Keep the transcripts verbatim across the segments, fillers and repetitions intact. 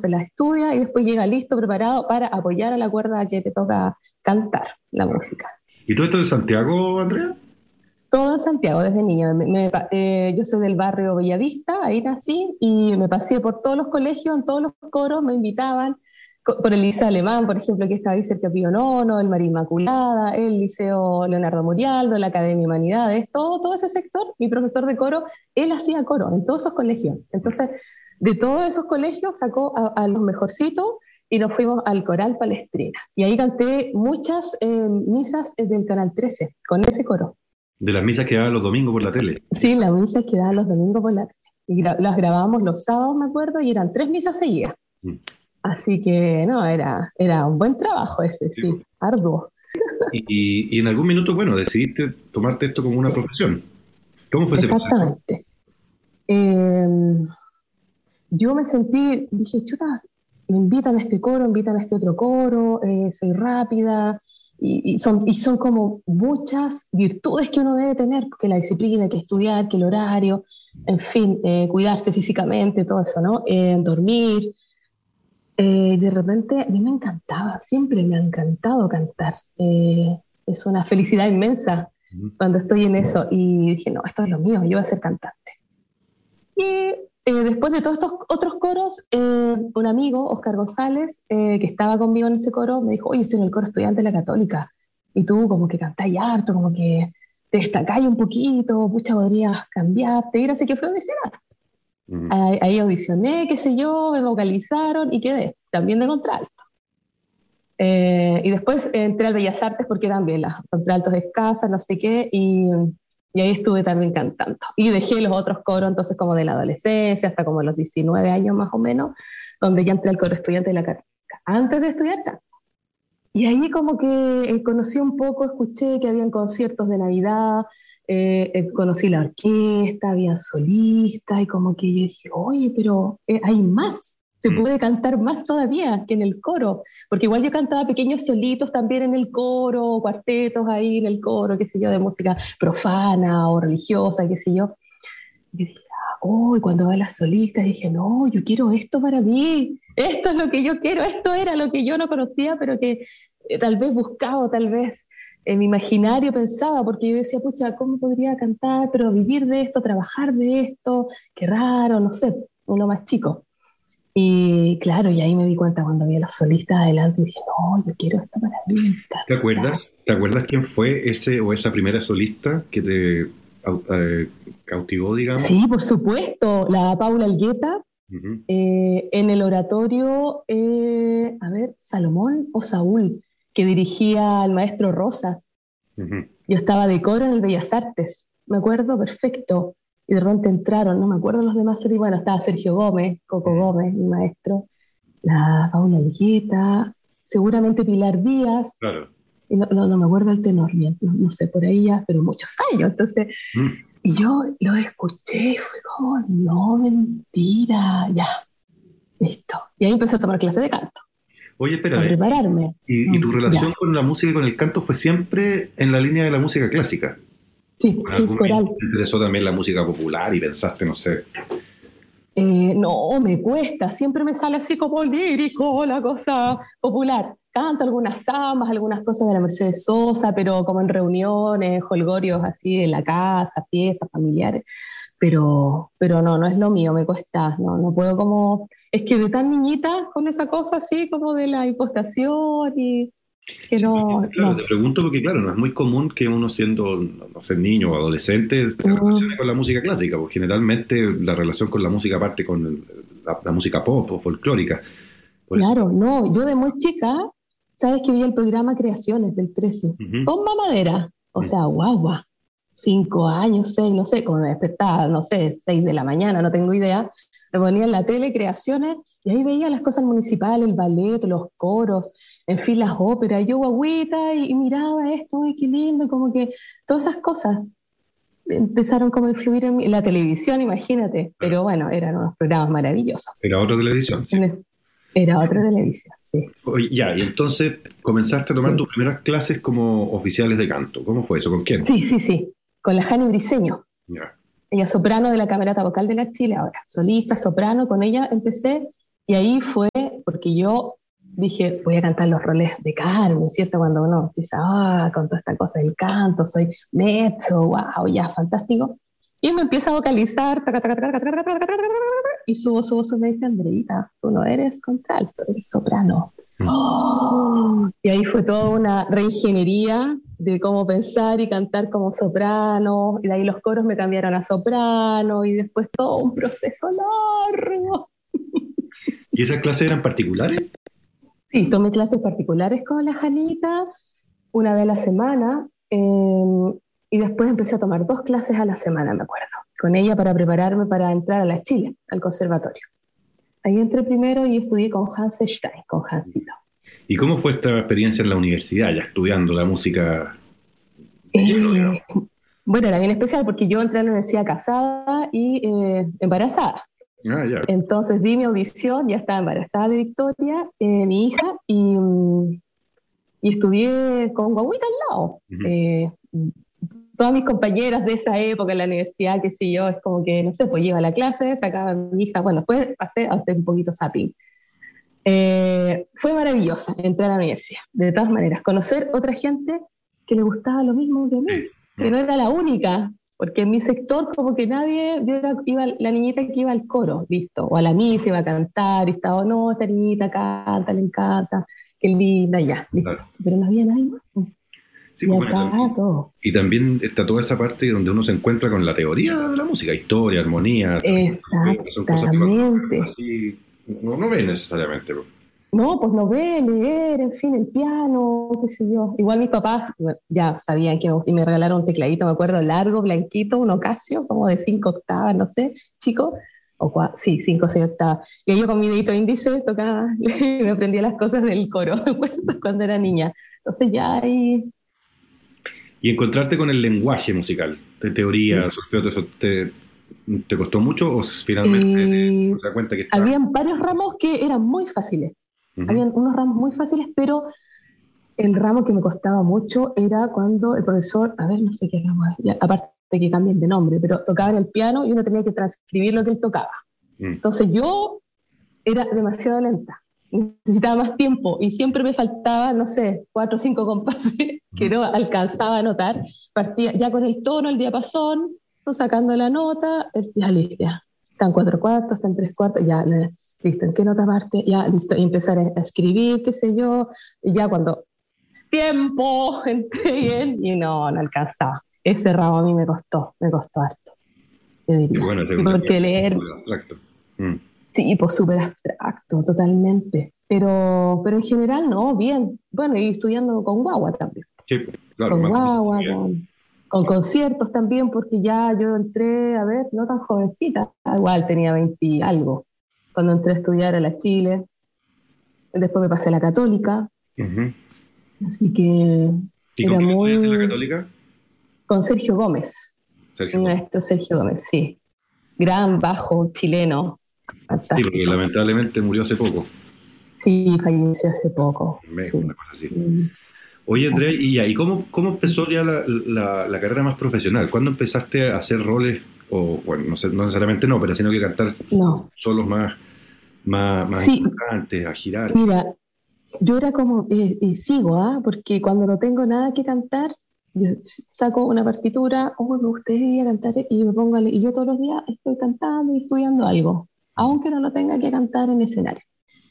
se las estudia y después llega listo, preparado para apoyar a la cuerda que te toca cantar la música. ¿Y tú estás de Santiago, Andrea? Todo en Santiago desde niña. Me- me pa- eh, yo soy del barrio Bellavista, ahí nací y me pasé por todos los colegios, en todos los coros, me invitaban, co- por el Liceo Alemán, por ejemplo, que estaba ahí cerca de Pío Nono, el María Inmaculada, el Liceo Leonardo Murialdo, la Academia de Humanidades, todo, todo ese sector, mi profesor de coro, él hacía coro en todos esos colegios. Entonces, de todos esos colegios sacó a, a los mejorcitos y nos fuimos al Coral Palestrina. Y ahí canté muchas eh, misas eh, del Canal trece con ese coro. De las misas que daban los domingos por la tele. Sí, la misa que daba los domingos por la tarde. Y gra- las grabábamos los sábados, me acuerdo, y eran tres misas seguidas. Mm. Así que, no, era, era un buen trabajo ese, Sí, sí, pues. arduo. Y, y- y en algún minuto, bueno, decidiste tomarte esto como una Sí, profesión. ¿Cómo fue ese proceso? exactamente. Eh, yo me sentí, dije, chuta, me invitan a este coro, me invitan a este otro coro, eh, soy rápida, y, y son, y son como muchas virtudes que uno debe tener, que la disciplina, que estudiar, que el horario, en fin, eh, cuidarse físicamente, todo eso, ¿no? Eh, dormir. Eh, de repente, a mí me encantaba, siempre me ha encantado cantar. Eh, es una felicidad inmensa Ujú. cuando estoy en eso. Y dije, no, esto es lo mío, yo voy a ser cantante. Y eh, después de todos estos otros coros, eh, un amigo, Oscar González, eh, que estaba conmigo en ese coro, me dijo, oye, estoy en el coro estudiante de la Católica. Y tú como que cantáis harto, como que te destacáis un poquito, pucha, podrías cambiarte. Y así que fue a audicionar. Ujú. Ahí, ahí audicioné, qué sé yo, me vocalizaron y quedé, también de contralto. Eh, y después entré al Bellas Artes porque también las contraltos escasas, no sé qué, y, y ahí estuve también cantando. Y dejé los otros coros, entonces como de la adolescencia hasta como los diecinueve años más o menos, donde ya entré al coro estudiante de la Católica, antes de estudiar canto. Y ahí como que eh, conocí un poco, escuché que habían conciertos de Navidad, eh, eh, conocí la orquesta, había solistas, y como que yo dije, oye, pero eh, hay más, se Mm. puede cantar más todavía que en el coro, porque igual yo cantaba pequeños solitos también en el coro, cuartetos ahí en el coro, qué sé yo, de música profana o religiosa, qué sé yo. Y yo dije, ah, oh, y cuando va las solistas dije, no, yo quiero esto para mí, esto es lo que yo quiero, esto era lo que yo no conocía, pero que eh, tal vez buscaba, o tal vez en mi imaginario pensaba, porque yo decía, pucha, ¿cómo podría cantar, pero vivir de esto, trabajar de esto? Qué raro, no sé, uno más chico. Y claro, y ahí me di cuenta cuando vi a los solistas adelante, dije, no, yo quiero esto para mí, me ¿Te encanta. acuerdas? ¿Te acuerdas quién fue ese o esa primera solista que te au- eh, cautivó, digamos? Sí, por supuesto, la Paula Algueta. Ujú. Eh, en el oratorio, eh, a ver, Salomón o Saúl, que dirigía al maestro Rosas. Ujú. Yo estaba de coro en el Bellas Artes, me acuerdo perfecto. Y de repente entraron, no me acuerdo los demás, y bueno, estaba Sergio Gómez, Coco Gómez, mi maestro, la Paula Villeta, seguramente Pilar Díaz, Claro. y no, no, no me acuerdo el tenor bien, no, no sé, por ahí ya, pero muchos años. Entonces, Mm. y yo lo escuché y fue como, no, mentira, ya, listo. Y ahí empecé a tomar clases de canto, Oye, a espérame. prepararme. ¿Y, y Mm, tu relación ya, con la música y con el canto fue siempre en la línea de la música clásica? sí, ¿En sí, algún minuto coral. te interesó también la música popular y pensaste, no sé? Eh, no, me cuesta, siempre me sale así como lírico, la cosa popular. Canto algunas zambas, algunas cosas de la Mercedes Sosa, pero como en reuniones, holgorios así en la casa, fiestas familiares. Pero, pero no, no es lo mío, me cuesta, no, no puedo como, es que de tan niñita con esa cosa así como de la impostación y que Sí, porque, no, claro, te no. pregunto porque, claro, no es muy común que uno siendo, no no sé, niño o adolescente se relacione Mm, con la música clásica, porque generalmente la relación con la música parte con el- la, la música pop o folclórica. Por eso. claro, no, yo de muy chica, sabes que vi el programa Creaciones del trece Ujú. con mamadera, o Mm. sea, guagua, cinco años, seis, no sé, como me despertaba, no sé, seis de la mañana, no tengo idea, me ponía en la tele Creaciones y ahí veía las cosas municipales, el ballet, los coros, en fin, las óperas, yo guaguita y, y miraba esto, ay, qué lindo, como que todas esas cosas empezaron como a influir en mí, la televisión, imagínate, Claro. pero bueno, eran unos programas maravillosos. Era otra televisión, sí. En es- Era otra televisión, sí. Oye, ya, y entonces comenzaste a tomar tus Sí, primeras clases como oficiales de canto. ¿Cómo fue eso? ¿Con quién? sí, sí, sí. Con la Jani Briceño. Ya. Ella soprano de la Camerata Vocal de la Chile ahora. Solista, soprano, con ella empecé Y ahí fue porque yo dije, voy a cantar los roles de Carmen, ¿cierto? Cuando uno empieza, ah, con toda esta cosa del canto, soy mezzo, wow, ya, fantástico. Y me empieza a vocalizar, taca, taca, taca, taca, taca, taca, taca, taca, y subo, subo, subo, me dice, Andreita, tú no eres contralto, eres soprano. Mm. Oh, y ahí fue toda una reingeniería de cómo pensar y cantar como soprano, y de ahí los coros me cambiaron a soprano, y después todo un proceso largo. ¿Y esas clases eran particulares? Sí, tomé clases particulares con la Janita una vez a la semana, eh, y después empecé a tomar dos clases a la semana, me acuerdo, con ella para prepararme para entrar a la Chile, al conservatorio. Ahí entré primero y estudié con Hans Stein, con Hansito. ¿Y cómo fue esta experiencia en la universidad, ya estudiando la música? Eh, bueno, era bien especial porque yo entré a la universidad casada y eh, embarazada. Ah, ya. Entonces vi mi audición, ya estaba embarazada de Victoria, eh, mi hija, y, y estudié con guagüita al lado. Uh-huh. Eh, todas mis compañeras de esa época en la universidad, qué sé yo, es como que, no sé, pues iba a la clase, sacaba a mi hija, bueno, después pasé a usted un poquito zapping. Eh, fue maravillosa entrar a la universidad, de todas maneras, conocer otra gente que le gustaba lo mismo que a mí, que no era la única, porque en mi sector como que nadie, yo era, iba la niñita que iba al coro, listo, o a la misa iba a cantar, y estaba, no, esta niñita canta, le encanta, qué linda, ya, listo, claro. Pero no había nadie más. Sí, pues, bueno, también, todo. Y también está toda esa parte donde uno se encuentra con la teoría de la música, historia, armonía. Exactamente. Son cosas que uno así no, no ve necesariamente. No, pues no ve, leer, en fin, el piano, qué sé yo. Igual mis papás ya sabían que me, me regalaron un tecladito, me acuerdo, largo, blanquito, un Ocasio, como de cinco octavas, no sé, chico. O cua, sí, cinco o seis octavas. Y yo con mi dedito índice tocaba, me aprendía las cosas del coro, me acuerdo, cuando era niña. Entonces ya ahí... Y encontrarte con el lenguaje musical, de teoría, sí. Solfeo, ¿eso te, te costó mucho o finalmente eh, te das cuenta que estaba... Habían varios ramos que eran muy fáciles. Uh-huh. Habían unos ramos muy fáciles, pero el ramo que me costaba mucho era cuando el profesor, a ver, no sé qué ramo es, aparte de que cambien de nombre, pero tocaba en el piano y uno tenía que transcribir lo que él tocaba. Uh-huh. Entonces yo era demasiado lenta. Necesitaba más tiempo y siempre me faltaba, no sé, cuatro o cinco compases que no alcanzaba a notar. Partía ya con el tono, el diapasón, sacando la nota, ya listo, ya. Están cuatro cuartos, están tres cuartos, ya, listo, ¿en qué nota parte? Ya, listo, y empezar a escribir, qué sé yo, y ya cuando, tiempo, entré bien, y no, no alcanzaba. Ese ramo a mí me costó, me costó harto, yo diría. Bueno, sí, porque leer... Mm. Sí, pues súper abstracto, totalmente. Pero, pero en general, no, bien. Bueno, y estudiando con guagua también. Sí, claro. Con guagua, con, con conciertos también, porque ya yo entré, a ver, no tan jovencita, igual tenía veinte y algo, cuando entré a estudiar a la Chile. Después me pasé a la Católica. Uh-huh. Así que... ¿Y con quién estudiaste en la Católica? Con Sergio Gómez. Sergio Nuestro Sergio Gómez, sí. Gran bajo chileno. Fantástico. Sí, porque lamentablemente murió hace poco. Sí, falleció hace poco. Me, sí. Una cosa así. Mm. Oye, Andrea, ¿y, ya, ¿y cómo, cómo empezó ya la, la, la carrera más profesional? ¿Cuándo empezaste a hacer roles, o bueno, no, sé, no necesariamente no, pero sino que cantar no. solos más, más, más sí. importantes, a girar? Mira, yo era como, eh, eh, sigo, ¿ah? ¿eh? Porque cuando no tengo nada que cantar, yo saco una partitura, oh, me gustaría cantar, y me pongo a leer, y yo todos los días estoy cantando y estudiando algo, aunque no lo tenga que cantar en escenario.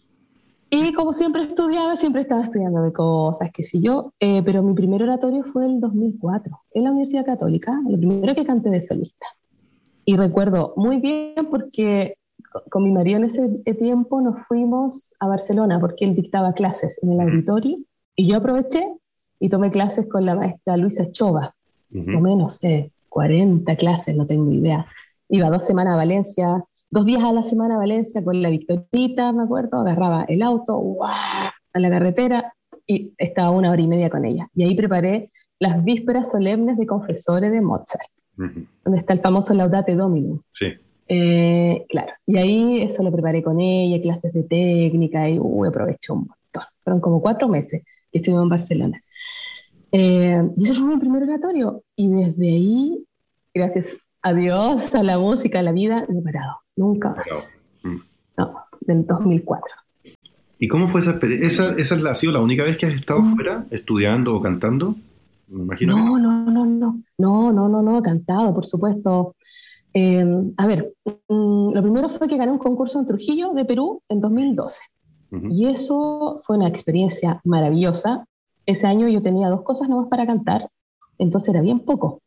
Y como siempre estudiaba, siempre estaba estudiando de cosas, qué sé yo, eh, pero mi primer oratorio fue el dos mil cuatro, en la Universidad Católica, lo primero que canté de solista. Y recuerdo muy bien porque con mi marido en ese tiempo nos fuimos a Barcelona, porque él dictaba clases en el auditorio, y yo aproveché y tomé clases con la maestra Luisa Chova, uh-huh. o menos, sé, cuarenta clases, no tengo idea. Iba dos semanas a Valencia, dos días a la semana a Valencia con la Victorita, me acuerdo, agarraba el auto, ¡guau!, a la carretera, y estaba una hora y media con ella. Y ahí preparé las vísperas solemnes de Confesores de Mozart, uh-huh. donde está el famoso Laudate Dominum. Sí. Eh, claro, y ahí eso lo preparé con ella, clases de técnica, y uy, aproveché un montón. Fueron como cuatro meses que estuve en Barcelona. Eh, y ese fue mi primer oratorio, y desde ahí, gracias a Dios, a la música, a la vida, no he parado, nunca más. No, del dos mil cuatro. ¿Y cómo fue esa experiencia? ¿Esa, esa ha sido la única vez que has estado Mm. fuera, estudiando o cantando? Me imagino que no. No, no, no, no, no, no, no, no, cantado, por supuesto. Eh, a ver, mm, lo primero fue que gané un concurso en Trujillo de Perú en dos mil doce. Ujú. Y eso fue una experiencia maravillosa. Ese año yo tenía dos cosas nomás para cantar, entonces era bien poco.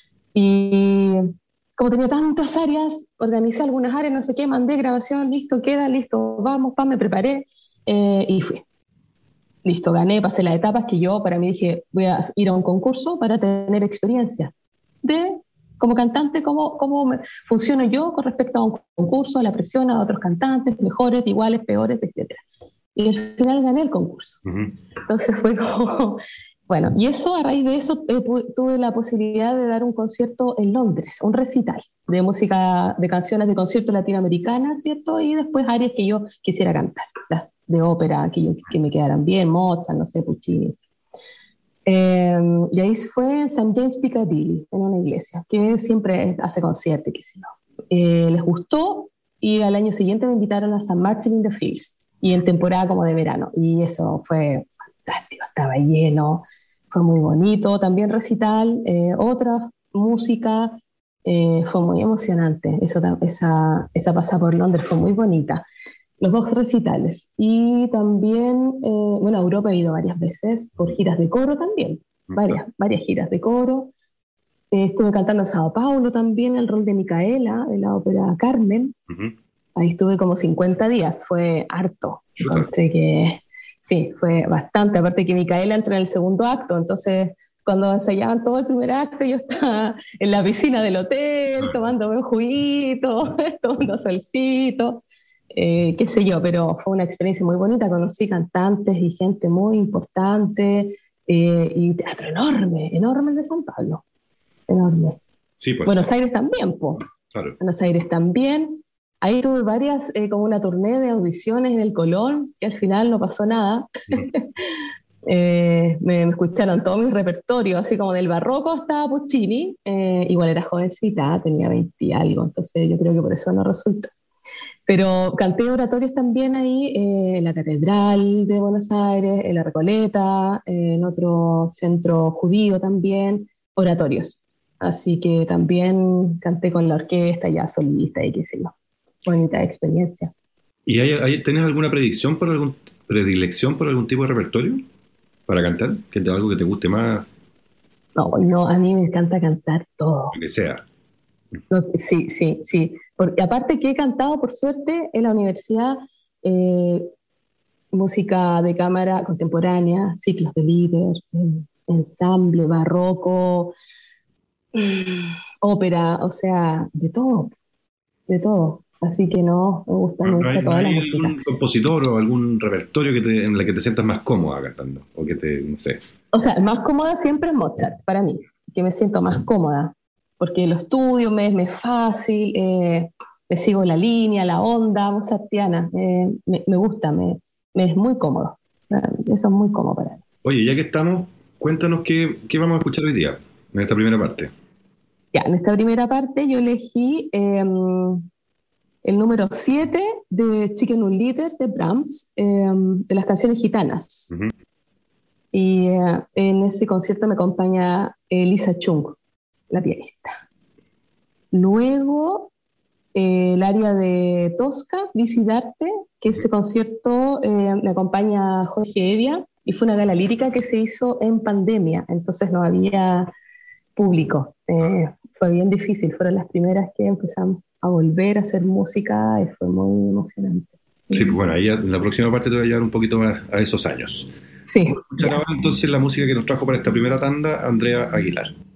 Y como tenía tantas áreas, organicé algunas áreas, no sé qué, mandé grabación, listo, queda, listo, vamos, pa, me preparé eh, y fui. Listo, gané, pasé las etapas que yo para mí dije, voy a ir a un concurso para tener experiencia de como cantante, cómo, cómo me- funciono yo con respecto a un concurso, a la presión, a otros cantantes, mejores, iguales, peores, etcétera. Y al final gané el concurso. Ujú. Entonces fue como, bueno, y eso, a raíz de eso, eh, pu- tuve la posibilidad de dar un concierto en Londres, un recital de música, de canciones de concierto latinoamericana, ¿cierto? Y después áreas que yo quisiera cantar, las de ópera, que, yo, que me quedaran bien, Mozart, no sé, Puccini. Eh, y ahí fue en Saint James Piccadilly, en una iglesia, que siempre hace conciertos, qué sé yo. Eh, les gustó y al año siguiente me invitaron a San Martin in the Fields, y en temporada como de verano, y eso fue fantástico, estaba lleno, fue muy bonito, también recital, eh, otra música, eh, fue muy emocionante, eso, esa, esa pasada por Londres fue muy bonita, los dos recitales. Y también, eh, bueno, a Europa he ido varias veces por giras de coro también, varias, varias giras de coro. Eh, estuve cantando en Sao Paulo también el rol de Micaela, de la ópera Carmen. Ujú. Ahí estuve como cincuenta días, fue harto. Chuta. Encontré que, sí, fue bastante. Aparte que Micaela entra en el segundo acto, entonces cuando ensayaban todo el primer acto, yo estaba en la piscina del hotel, tomándome un juguito, tomando solcito, eh, qué sé yo, pero fue una experiencia muy bonita. Conocí cantantes y gente muy importante, eh, y teatro enorme, enorme el de San Pablo, enorme. Sí, pues, Buenos Aires también, pues. claro. Buenos Aires también. Ahí tuve varias, eh, como una tournée de audiciones en el Colón, que al final no pasó nada. Ujú. Eh, me, me escucharon todo mi repertorio, así como del barroco hasta Puccini. Eh, igual era jovencita, tenía veinte y algo, entonces yo creo que por eso no resultó. Pero canté oratorios también ahí, eh, en la Catedral de Buenos Aires, en la Recoleta, eh, en otro centro judío también, oratorios. Así que también canté con la orquesta, ya solista y qué sé yo. Bonita experiencia. ¿Y hay, hay- tienes alguna predicción por algún, predilección por algún tipo de repertorio para cantar? ¿Que te, algo que te guste más, No, no, a mí me encanta cantar todo. lo que sea? No, sí, sí, sí. Porque aparte que he cantado, por suerte, en la universidad, eh, música de cámara contemporánea, ciclos de líder, eh, ensamble, barroco, mm, ópera, o sea, de todo, de todo. Así que no, me gusta, me ¿No, no gusta hay, no toda la hay música. algún compositor o algún repertorio que te, en la que te sientas más cómoda cantando? O que te, no sé. O sea, más cómoda siempre es Mozart, para mí, que me siento más cómoda, porque lo estudio, me, me es fácil, eh, me sigo la línea, la onda mozartiana, eh, me, me gusta, me, me es muy cómodo. Eso es muy cómodo para mí. Oye, ya que estamos, cuéntanos qué, qué vamos a escuchar hoy día, en esta primera parte. Ya, en esta primera parte yo elegí eh, el número siete de Chicken Unliter de Brahms, eh, de las canciones gitanas. Ujú. Y eh, en ese concierto me acompaña eh, Lisa Chung, la pianista. Luego, eh, el área de Tosca, Visitarte, que ese concierto eh, me acompaña Jorge Evia, y fue una gala lírica que se hizo en pandemia, entonces no había público. Eh, fue bien difícil, fueron las primeras que empezamos a volver a hacer música y fue muy emocionante. Sí, pues bueno, ahí ya en la próxima parte te voy a llevar un poquito más a esos años. Sí, Vamos a escuchar ya. ahora entonces la música que nos trajo para esta primera tanda, Andrea Aguilar.